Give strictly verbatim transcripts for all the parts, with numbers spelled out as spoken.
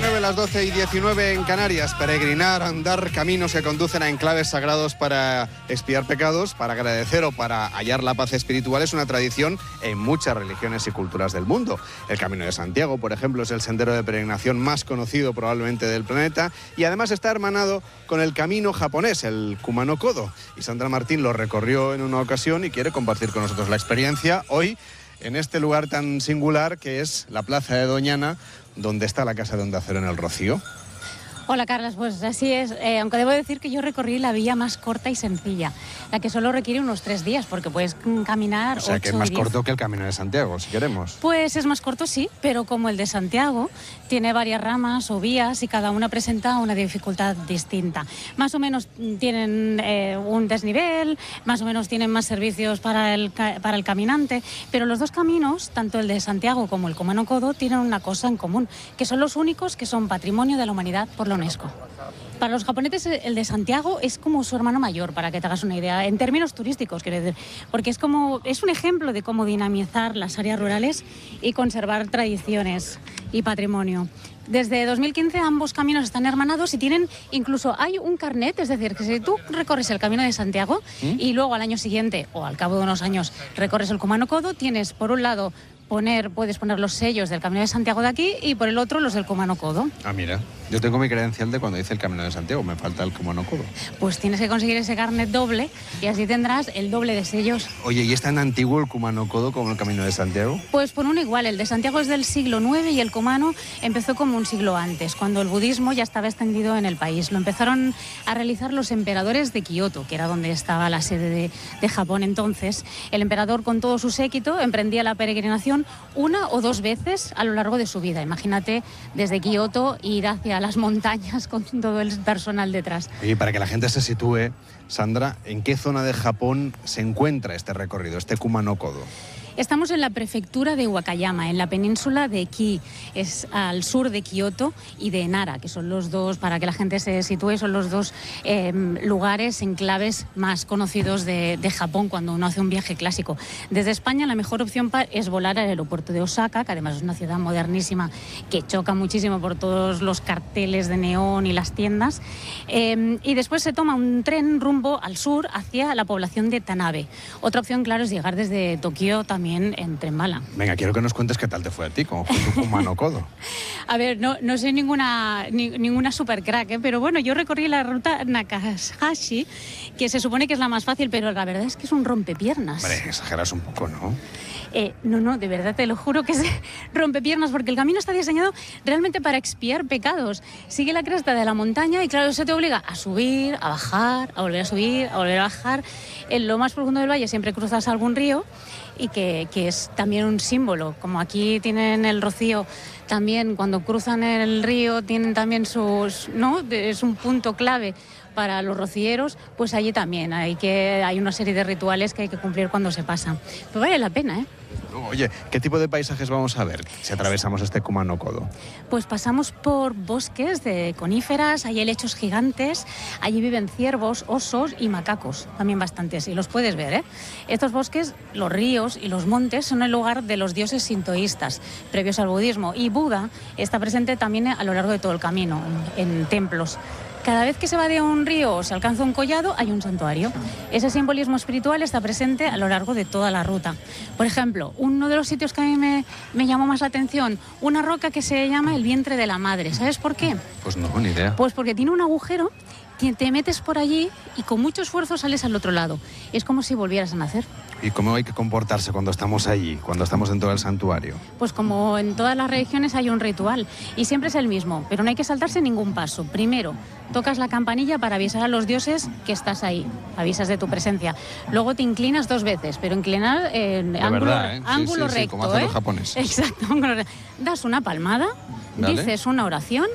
diecinueve, las doce y diecinueve en Canarias. Peregrinar, andar caminos que conducen a enclaves sagrados para expiar pecados, para agradecer o para hallar la paz espiritual es una tradición en muchas religiones y culturas del mundo. El Camino de Santiago, por ejemplo, es el sendero de peregrinación más conocido probablemente del planeta y además está hermanado con el camino japonés, el Kumano Kodo. Y Sandra Martín lo recorrió en una ocasión y quiere compartir con nosotros la experiencia hoy en este lugar tan singular que es la Plaza de Doñana, donde está la Casa de Onda Cero en el Rocío. Hola, Carlos, pues así es, eh, aunque debo decir que yo recorrí la vía más corta y sencilla, la que solo requiere unos tres días, porque puedes caminar ocho. O sea, que es más corto que el Camino de Santiago, si queremos. Pues es más corto, sí, pero como el de Santiago, tiene varias ramas o vías y cada una presenta una dificultad distinta. Más o menos tienen eh, un desnivel, más o menos tienen más servicios para el, para el caminante, pero los dos caminos, tanto el de Santiago como el Kumano Kodo, tienen una cosa en común, que son los únicos que son patrimonio de la humanidad por la UNESCO. Para los japoneses el de Santiago es como su hermano mayor, para que te hagas una idea, en términos turísticos, quiero decir, porque es como es un ejemplo de cómo dinamizar las áreas rurales y conservar tradiciones y patrimonio. Desde dos mil quince ambos caminos están hermanados y tienen, incluso hay un carnet, es decir, que si tú recorres el Camino de Santiago ¿Mm? y luego al año siguiente o al cabo de unos años recorres el Kumano Kodo, tienes por un lado poner, puedes poner los sellos del Camino de Santiago de aquí y por el otro los del Kumano Kodo. Ah, mira, yo tengo mi credencial de cuando hice el Camino de Santiago, me falta el Kumano Kodo. Pues tienes que conseguir ese carnet doble y así tendrás el doble de sellos. Oye, ¿y es tan antiguo el Kumano Kodo como el Camino de Santiago? Pues por uno igual, el de Santiago es del siglo nueve y el Kumano empezó como un siglo antes, cuando el budismo ya estaba extendido en el país. Lo empezaron a realizar los emperadores de Kioto, que era donde estaba la sede de, de Japón entonces. El emperador con todo su séquito emprendía la peregrinación una o dos veces a lo largo de su vida. Imagínate desde Kioto ir hacia las montañas con todo el personal detrás. Y para que la gente se sitúe, Sandra, ¿en qué zona de Japón se encuentra este recorrido, este Kumano Kodo? Estamos en la prefectura de Wakayama, en la península de Kii, es al sur de Kioto y de Nara, que son los dos, para que la gente se sitúe, son los dos eh, lugares, enclaves más conocidos de, de Japón cuando uno hace un viaje clásico. Desde España la mejor opción es volar al aeropuerto de Osaka, que además es una ciudad modernísima que choca muchísimo por todos los carteles de neón y las tiendas, eh, y después se toma un tren rumbo al sur hacia la población de Tanabe. Otra opción, claro, es llegar desde Tokio también en tren bala. Venga, quiero que nos cuentes qué tal te fue a ti, cómo fue tu Kumano Kodo. A ver, no, no soy ninguna, ni, ninguna super crack, ¿eh? Pero bueno, yo recorrí la ruta Nakahashi, que se supone que es la más fácil, pero la verdad es que es un rompepiernas. Hombre, exageras un poco, ¿no? Eh, no, no, de verdad te lo juro que es rompepiernas, porque el camino está diseñado realmente para expiar pecados. Sigue la cresta de la montaña y claro, eso te obliga a subir, a bajar, a volver a subir, a volver a bajar. En lo más profundo del valle siempre cruzas algún río y que, que es también un símbolo. Como aquí tienen el Rocío, también cuando cruzan el río tienen también sus, ¿no? Es un punto clave para los rocieros, pues allí también hay, que, hay una serie de rituales que hay que cumplir cuando se pasan. Pues vale la pena, ¿eh? Oye, ¿qué tipo de paisajes vamos a ver si atravesamos este Kumano Kodo? Pues pasamos por bosques de coníferas, hay helechos gigantes, allí viven ciervos, osos y macacos, también bastantes, y los puedes ver, ¿eh? Estos bosques, los ríos y los montes son el lugar de los dioses sintoístas, previos al budismo, y Buda está presente también a lo largo de todo el camino, en, en templos. Cada vez que se va de un río o se alcanza un collado, hay un santuario. Ese simbolismo espiritual está presente a lo largo de toda la ruta. Por ejemplo, uno de los sitios que a mí me, me llamó más la atención, una roca que se llama el vientre de la madre. ¿Sabes por qué? Pues no, ni idea. Pues porque tiene un agujero, te metes por allí y con mucho esfuerzo sales al otro lado. Es como si volvieras a nacer. ¿Y cómo hay que comportarse cuando estamos allí, cuando estamos dentro del santuario? Pues como en todas las religiones hay un ritual y siempre es el mismo, pero no hay que saltarse ningún paso. Primero, tocas la campanilla para avisar a los dioses que estás ahí, avisas de tu presencia. Luego te inclinas dos veces, pero inclinar en ángulo, verdad, ¿eh? ángulo sí, sí, recto. Sí, como hacen ¿eh? los japoneses. Exacto. Das una palmada, ¿Vale? dices una oración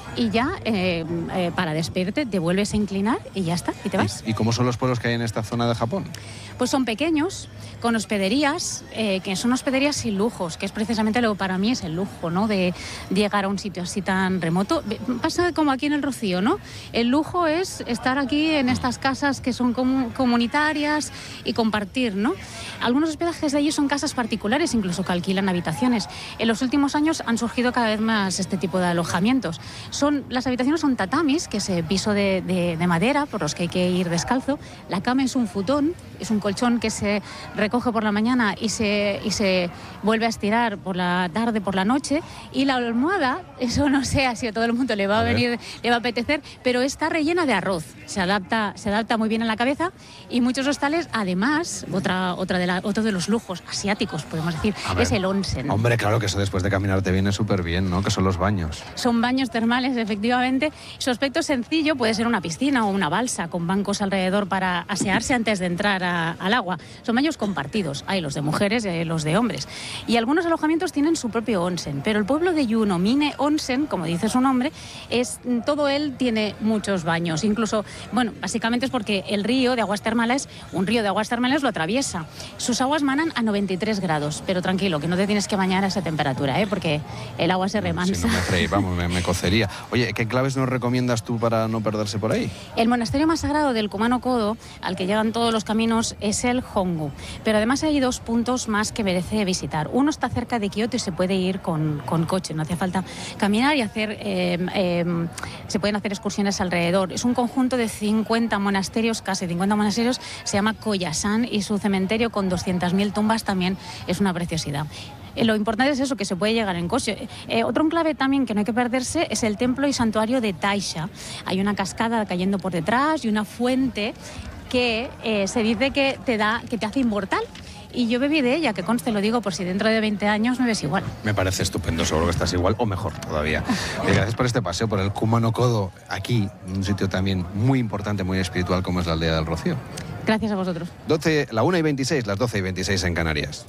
y ya eh, eh, para despedirte te vuelves a inclinar y ya está, y te vas. ¿Y, y cómo son los pueblos que hay en esta zona de Japón? Pues son pequeños, con hospederías, eh, que son hospederías sin lujos, que es precisamente lo que para mí es el lujo, ¿no? De llegar a un sitio así tan remoto. Pasa como aquí en el Rocío, ¿no? El lujo es estar aquí en estas casas que son comu- comunitarias y compartir, ¿no? Algunos hospedajes de allí son casas particulares, incluso que alquilan habitaciones. En los últimos años han surgido cada vez más este tipo de alojamientos. Son, las habitaciones son tatamis, que es piso de, de, de madera, por los que hay que ir descalzo. La cama es un futón, es un colchón que se recoge por la mañana y se, y se vuelve a estirar por la tarde, por la noche. Y la almohada, eso no sé si a todo el mundo le va a, a venir, le va a apetecer, pero está rellena de arroz. Se adapta, se adapta muy bien a la cabeza, y muchos hostales, además, otra, otra de la, otro de los lujos asiáticos, podemos decir, es el onsen. Hombre, claro que eso después de caminar te viene súper bien, ¿no? Que son los baños. Son baños termales, efectivamente. Su aspecto sencillo puede ser una piscina o una balsa con bancos alrededor para asearse antes de entrar a, al agua. Son baños compartidos, hay los de mujeres y los de hombres. Y algunos alojamientos tienen su propio onsen, pero el pueblo de Yuno, Mine Onsen, como dice su nombre, es, todo él tiene muchos baños. Incluso, bueno, básicamente es porque el río de aguas termales, un río de aguas termales lo atraviesa. Sus aguas manan a noventa y tres grados, pero tranquilo, que no te tienes que bañar a esa temperatura, ¿eh? Porque el agua se remansa. Si no me freí, vamos, me, me cocería. Oye, ¿qué claves nos recomiendas tú para no perderse por ahí? El monasterio más sagrado del Kumano Kodo, al que llegan todos los caminos, es el Hongu. Pero además hay dos puntos más que merece visitar. Uno está cerca de Kioto y se puede ir con, con coche, no hace falta caminar y hacer, eh, eh, se pueden hacer excursiones alrededor. Es un conjunto de cincuenta monasterios, casi cincuenta monasterios, se llama Koyasan, y su cementerio con doscientas mil tumbas también es una preciosidad. Eh, lo importante es eso, que se puede llegar en coche. Eh, otro enclave también que no hay que perderse es el templo y santuario de Taisha. Hay una cascada cayendo por detrás y una fuente que eh, se dice que te da, que te hace inmortal. Y yo bebí de ella, que conste, lo digo por si dentro de veinte años me ves igual. Me parece estupendo, seguro que estás igual o mejor todavía. Y gracias por este paseo por el Kumano Kodo, aquí, un sitio también muy importante, muy espiritual, como es la aldea del Rocío. Gracias a vosotros. doce, la una y veintiséis, las doce y veintiséis en Canarias.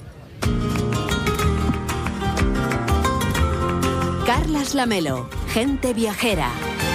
Carlas Lamelo, gente viajera.